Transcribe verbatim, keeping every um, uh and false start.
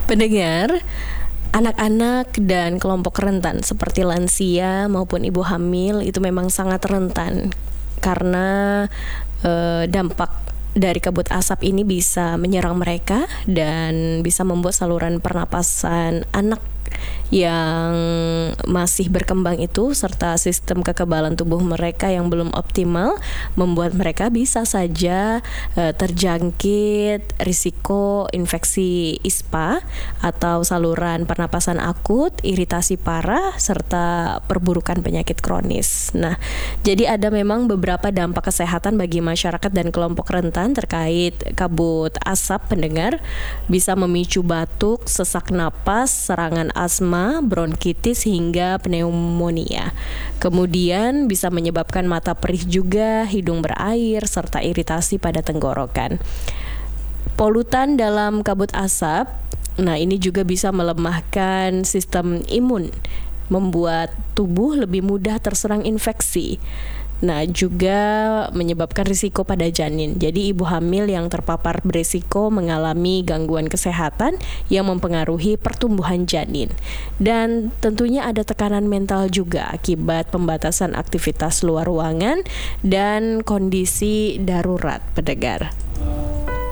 Pendengar, anak-anak dan kelompok rentan seperti lansia maupun ibu hamil itu memang sangat rentan karena eh, dampak dari kabut asap ini bisa menyerang mereka dan bisa membuat saluran pernapasan anak yang masih berkembang itu serta sistem kekebalan tubuh mereka yang belum optimal membuat mereka bisa saja uh, terjangkit risiko infeksi ispa atau saluran pernapasan akut, iritasi parah serta perburukan penyakit kronis. Nah, jadi ada memang beberapa dampak kesehatan bagi masyarakat dan kelompok rentan terkait kabut asap. Pendengar, bisa memicu batuk, sesak napas, serangan asma, bronkitis hingga pneumonia. Kemudian bisa menyebabkan mata perih juga, hidung berair serta iritasi pada tenggorokan. Polutan dalam kabut asap, nah ini juga bisa melemahkan sistem imun, membuat tubuh lebih mudah terserang infeksi. Nah, juga menyebabkan risiko pada janin. Jadi ibu hamil yang terpapar berisiko mengalami gangguan kesehatan yang mempengaruhi pertumbuhan janin. Dan tentunya ada tekanan mental juga akibat pembatasan aktivitas luar ruangan dan kondisi darurat, pendengar.